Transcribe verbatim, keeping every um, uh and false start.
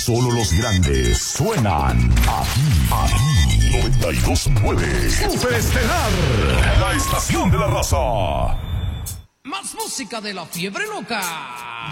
Solo los grandes suenan aquí. Aquí. noventa y dos punto nueve. Superestelar. La estación de la raza. Más música de la fiebre loca.